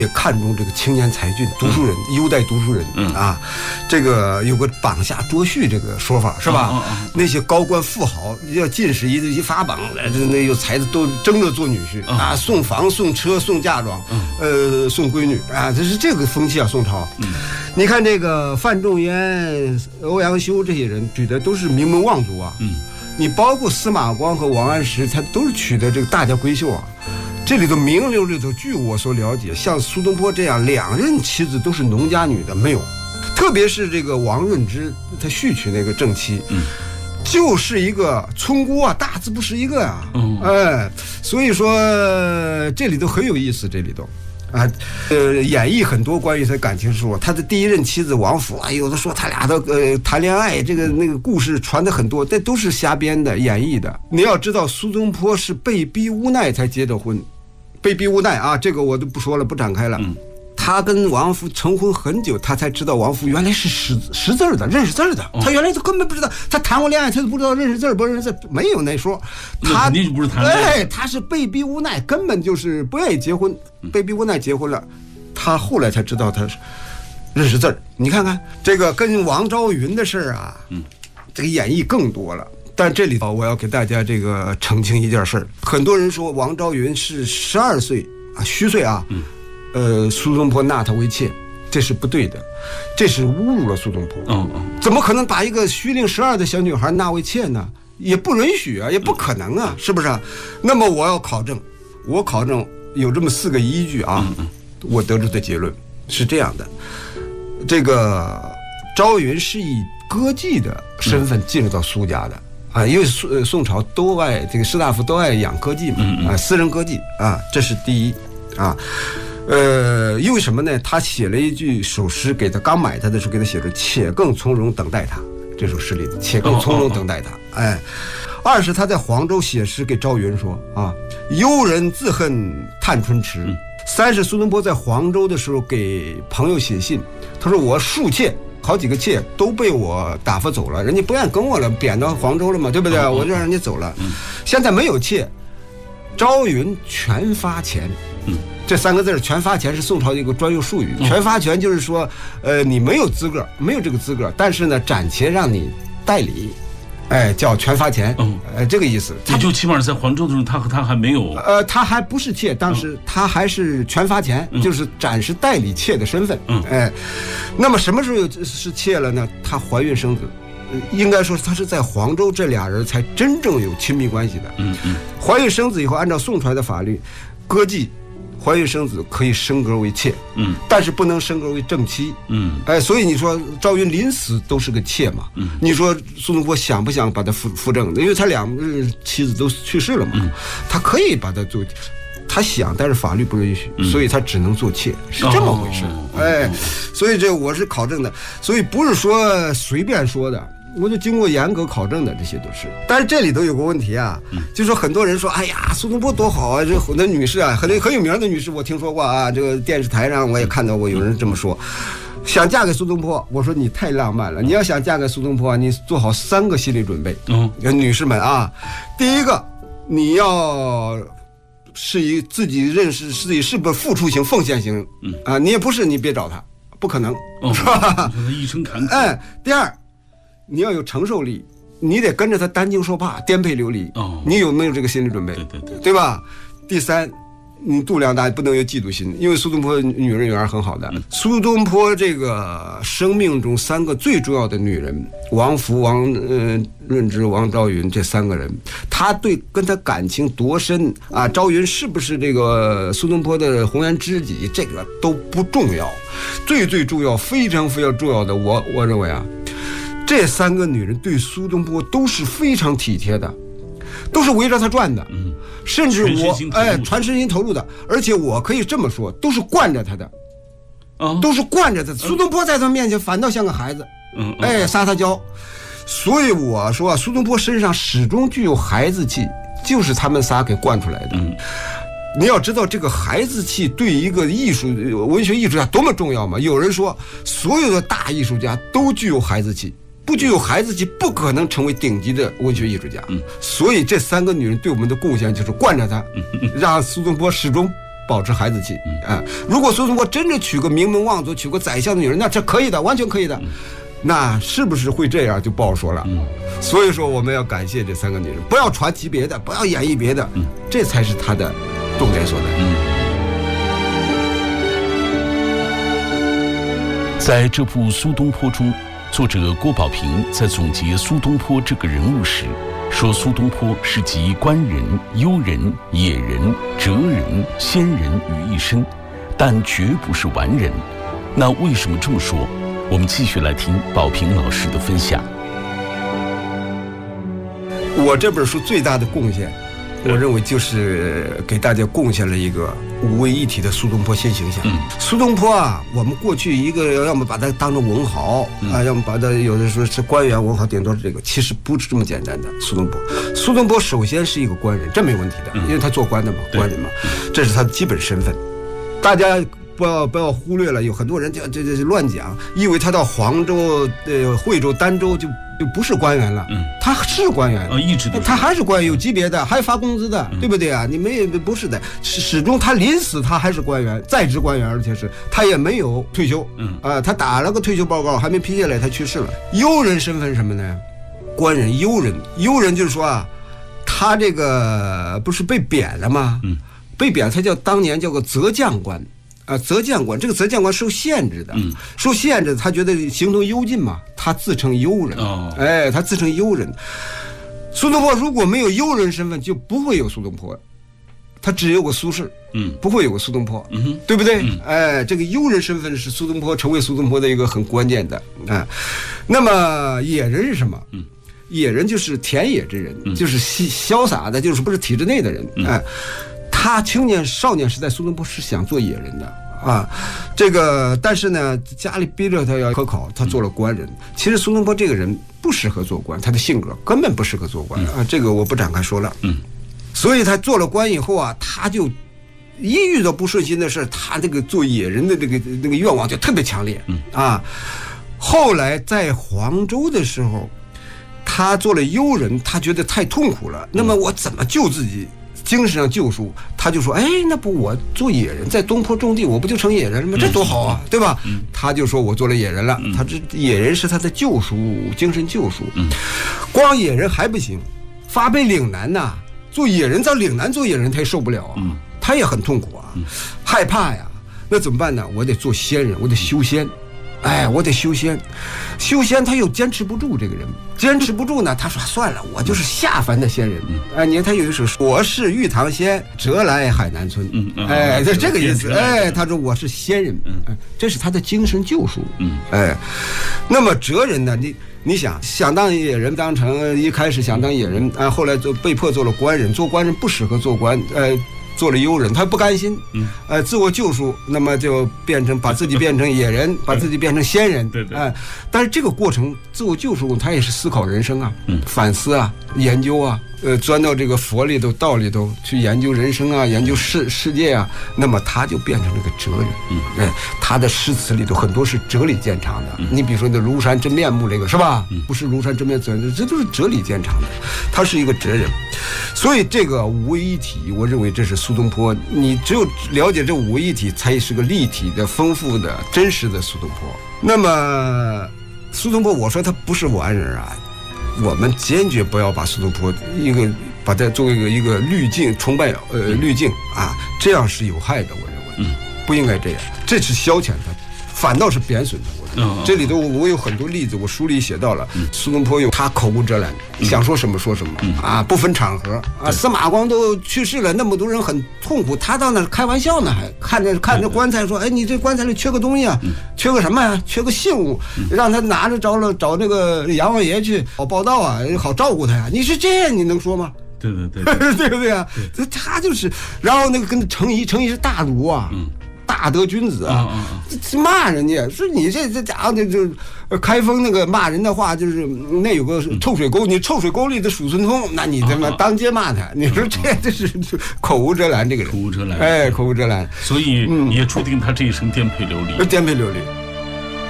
也看重这个青年才俊、读书人、优待读书人啊。这个有个榜下捉婿这个说法是吧？那些高官富豪要进士一发榜，那有才子都争着做女婿啊，送房、送车、送嫁妆，送闺女啊，这是这个风气啊。宋朝，你看这个范仲淹、欧阳修这些人娶的都是名门望族啊。你包括司马光和王安石，他都是娶的这个大家闺秀啊。这里头名流里头，据我所了解，像苏东坡这样2任妻子都是农家女的没有，特别是这个王润之，他续娶那个正妻，就是一个村姑啊，大字不识一个呀，所以说这里头很有意思，这里头。演绎很多关于他感情说，他的第1任妻子王府啊，有的说他俩都谈恋爱，这个那个故事传的很多，这都是瞎编的、演绎的。你要知道，苏东坡是被逼无奈才结的婚，被逼无奈啊，这个我都不说了，不展开了。他跟王夫成婚很久，他才知道王夫原来是识字的，认识字的。他原来都根本不知道，他谈过恋爱，他都不知道认识字不认识字，没有那说。 他肯定就不是谈恋爱。 他是被逼无奈，根本就是不愿意结婚，被逼无奈结婚了。他后来才知道他认识字。你看看这个跟王昭云的事儿啊，这个演绎更多了。但这里头我要给大家这个澄清一件事儿，很多人说王昭云是12岁啊，虚岁啊。苏东坡纳她为妾，这是不对的，这是侮辱了苏东坡。怎么可能把一个虚龄12的小女孩纳为妾呢？也不允许啊，也不可能啊，是不是啊？那么我要考证，有这么4个依据啊，我得出的结论是这样的：这个昭云是以歌妓的身份进入到苏家的。啊，因为宋朝都爱这个士大夫都爱养歌妓嘛，私人歌妓啊，这是第一啊。因为什么呢？他写了一句首诗给他，刚买他的时候给他写着"且更从容等待他"，这首诗里的"且更从容等待他"。2是他在黄州写诗给赵云说啊，"幽人自恨探春迟"。3是苏东坡在黄州的时候给朋友写信，他说我数妾，好几个妾都被我打发走了，人家不愿跟我了，贬到黄州了嘛，对不对？我就让人家走了。现在没有妾，昭云全发钱。这3个字全发钱是宋朝的一个专用术语。全发钱就是说，你没有资格，没有这个资格，但是呢，展钱让你代理，叫全发钱。这个意思。 也就起码在黄州的时候，他还没有。 他还不是妾，当时他还是全发钱，就是展示代理妾的身份。那么什么时候是妾了呢？她怀孕生子。应该说他是在黄州，这俩人才真正有亲密关系的。怀孕生子以后，按照宋朝的法律，歌妓怀孕生子可以升格为妾，但是不能升格为正妻。所以你说赵云临死都是个妾嘛，你说苏东坡想不想把他扶正？因为他2个妻子都去世了嘛，他可以把他做，他想，但是法律不允许，所以他只能做妾，是这么回事。所以这我是考证的，所以不是说随便说的。我就经过严格考证的，这些都是。但是这里头有个问题啊，就说很多人说，哎呀，苏东坡多好啊，这很多女士啊，很有名的女士，我听说过啊，这个电视台上我也看到过有人这么说，想嫁给苏东坡。我说你太浪漫了，你要想嫁给苏东坡，你做好3个心理准备。女士们啊，第一个，你要是自己认识自己是不是付出型、奉献型啊，你也不是，你别找他，不可能，是吧？ 一生坎坷。 第2。你要有承受力，你得跟着他担惊受怕、颠沛流离。你有没有这个心理准备？对吧？第3，你度量大，不能有嫉妒心，因为苏东坡女人缘很好的。苏东坡这个生命中3个最重要的女人，王弗、王润之、王昭云这3个人，他跟他感情多深啊？昭云是不是这个苏东坡的红颜知己？这个都不重要，最重要、非常重要的，我认为啊。这3个女人对苏东坡都是非常体贴的，都是围着他转的，甚至全身心投入的，而且我可以这么说，都是惯着他的，都是惯着他。苏东坡在他面前反倒像个孩子，撒他娇。所以我说，苏东坡身上始终具有孩子气，就是他们仨给惯出来的。你要知道这个孩子气对一个文学艺术家多么重要嘛？有人说，所有的大艺术家都具有孩子气。不具有孩子气，不可能成为顶级的文学艺术家。所以这3个女人对我们的贡献就是惯着他，让苏东坡始终保持孩子气啊。如果苏东坡真的娶个名门望族、娶个宰相的女人，那这可以的，完全可以的。那是不是会这样就不好说了。所以说我们要感谢这3个女人，不要传奇别的，不要演绎别的，这才是她的重点所在。 在这部《苏东坡》中，作者郭宝平在总结苏东坡这个人物时说，苏东坡是集官人、幽人、野人、哲人、仙人于一身，但绝不是完人。那为什么这么说？我们继续来听宝平老师的分享。 我这本书最大的贡献，我认为就是给大家贡献了一个五位一体的苏东坡新形象。苏东坡啊，我们过去一个要么把他当成文豪啊，要么把他有的说是官员文豪，顶多是这个，其实不是这么简单的。苏东坡首先是一个官人，这没问题的，因为他做官的嘛，官人嘛，这是他的基本身份。大家不要忽略了，有很多人这乱讲，以为他到黄州、惠州、儋州就不是官员了。他是官员一直他还是官员，有级别的，还发工资的，对不对啊？你不是的，始终他临死他还是官员，在职官员，而且是他也没有退休。他打了个退休报告还没批下来，他去世了。幽人身份什么呢？官人幽人就是说啊，他这个不是被贬了吗？被贬，他当年叫个责将官。责将官，这个责将官受限制的，受限制，他觉得形同幽禁嘛，他自称幽人。他自称幽人。苏东坡如果没有幽人身份，就不会有苏东坡，他只有个苏轼，不会有个苏东坡，对不对？这个幽人身份是苏东坡成为苏东坡的一个很关键的。那么野人是什么？野人就是田野之人，就是潇洒的，就是不是体制内的人。他少年时代，苏东坡是想做野人的啊，但是呢，家里逼着他要科考，他做了官人。其实苏东坡这个人不适合做官，他的性格根本不适合做官啊，这个我不展开说了。所以他做了官以后啊，他就一遇到不顺心的事，他这个做野人的那个愿望就特别强烈啊。后来在黄州的时候，他做了幽人，他觉得太痛苦了，那么我怎么救自己？精神上救赎，他就说：“那不我做野人，在东坡种地，我不就成野人了吗？这多好啊，对吧？”他就说：“我做了野人了。”他这野人是他的救赎，精神救赎。光野人还不行，发配岭南呐，做野人在岭南做野人，他也受不了啊，他也很痛苦啊，害怕呀。那怎么办呢？我得做仙人，我得修仙。我得修仙，他又坚持不住，这个人坚持不住呢。他说算了，我就是下凡的仙人。你看他有一首诗，我是玉堂仙，折来海南村。就这个意思。他说我是仙人。这是他的精神救赎。那么哲人呢？你想当野人，当成一开始想当野人，后来就被迫做了官人。做官人不适合做官，做了幽人，他不甘心，自我救赎，那么就把自己变成野人，把自己变成仙人。但是这个过程自我救赎，他也是思考人生啊，反思啊，研究啊，钻到这个佛里头、道里头去研究人生啊，研究世界啊，那么他就变成了个哲人。他的诗词里头很多是哲理见长的。你比如说那庐山真面目这个是吧？不是庐山真面目，这都是哲理见长的。他是一个哲人，所以这个五位一体，我认为这是苏东坡。你只有了解这五位一体，才是个立体的、丰富的、真实的苏东坡。那么苏东坡，我说他不是完人啊。我们坚决不要把苏东坡把它作为一个滤镜崇拜滤镜啊，这样是有害的，我认为不应该这样，这是消遣他，反倒是贬损他。这里头我有很多例子，我书里写到了。苏东坡他口无遮拦，想说什么说什么啊，不分场合啊。司马光都去世了，那么多人很痛苦，他到那开玩笑呢，还看着棺材说：“你这棺材里缺个东西啊，缺个什么呀？缺个信物，让他拿着找那个阎王爷去报道啊，好照顾他呀。”你是这样，你能说吗？ 对对不对啊？他就是，然后那个跟程颐是大儒啊。大德君子啊，骂人家说你这家伙就开封那个骂人的话，就是那有个臭水沟，你臭水沟里的鼠孙通，那你他妈当街骂他，你说这是口无遮拦，这个人口无遮拦， 所以也注定他这一生颠沛流离。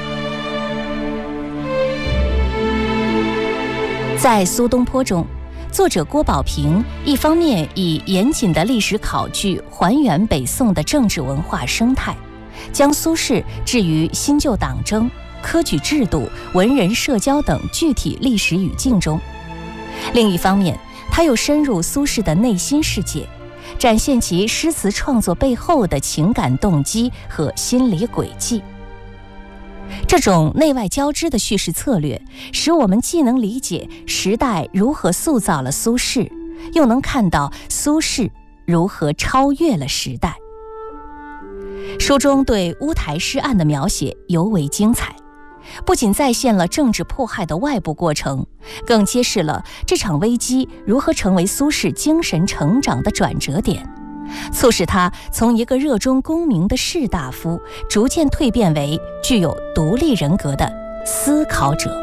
在苏东坡中， 作者郭宝平一方面以严谨的历史考据还原北宋的政治文化生态，将苏轼置于新旧党争、科举制度、文人社交等具体历史语境中；另一方面，他又深入苏轼的内心世界，展现其诗词创作背后的情感动机和心理轨迹。这种内外交织的叙事策略，使我们既能理解时代如何塑造了苏轼，又能看到苏轼如何超越了时代。书中对乌台诗案的描写尤为精彩，不仅再现了政治迫害的外部过程，更揭示了这场危机如何成为苏轼精神成长的转折点，促使他从一个热衷功名的士大夫，逐渐蜕变为具有独立人格的思考者。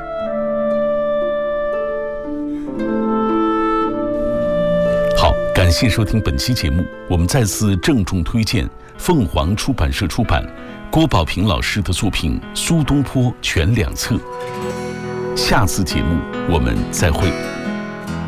好，感谢收听本期节目，我们再次郑重推荐凤凰出版社出版郭宝平老师的作品《苏东坡全两册》。下次节目我们再会。